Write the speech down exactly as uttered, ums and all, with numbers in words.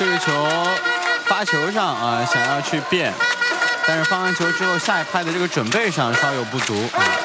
这个球发球上啊，想要去变，但是发完球之后下一拍的这个准备上稍有不足啊。